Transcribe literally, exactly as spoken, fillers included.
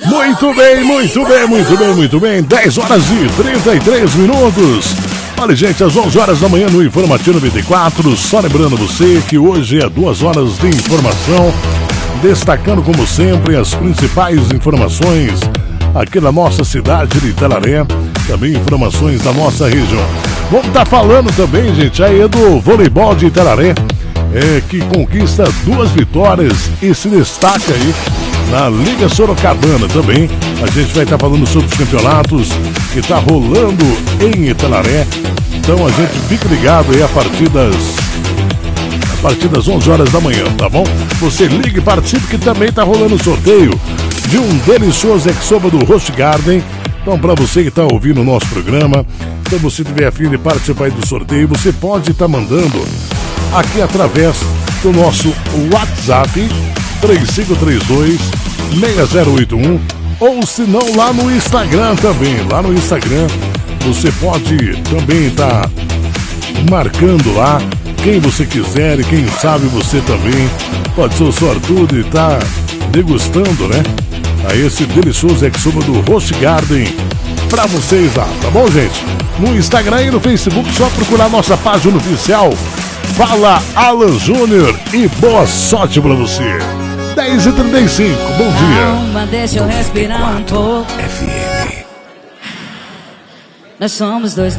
Muito bem, muito bem, muito bem, muito bem. dez horas e trinta e três minutos. Olha, gente, às onze horas da manhã no Informativo noventa e quatro. Só lembrando você que hoje é duas horas de informação, destacando, como sempre, as principais informações aqui da nossa cidade de Itararé, também informações da nossa região. Vamos estar falando também, gente, aí do voleibol de Itararé, é, que conquista duas vitórias e se destaca aí na Liga Sorocabana também. A gente vai estar falando sobre os campeonatos que está rolando em Itararé. Então a gente fica ligado aí a partir das a partir das onze horas da manhã, tá bom? Você liga e participe, que também está rolando o sorteio de um delicioso Exoba do Host Garden. Então, para você que está ouvindo o nosso programa, se você tiver a fim de participar aí do sorteio, você pode estar mandando aqui através do nosso WhatsApp três cinco três dois, seis zero oito um, ou se não lá no Instagram também. Lá no Instagram você pode também estar marcando lá quem você quiser, e quem sabe você também pode ser o sortudo e estar degustando, né, a esse delicioso Exoba do Host Garden pra vocês lá, tá bom, gente? No Instagram e no Facebook, só procurar nossa página oficial Fala Alan Júnior, e boa sorte pra você. Dez e trinta e cinco, bom dia. Calma, deixa eu respirar um pouco. F M. Nós somos dois